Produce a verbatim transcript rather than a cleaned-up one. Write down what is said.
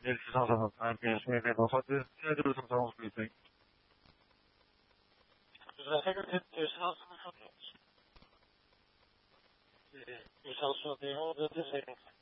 This is also I'm being maybe no what this I do some songs we think. I figured it there's also something. There's also the old the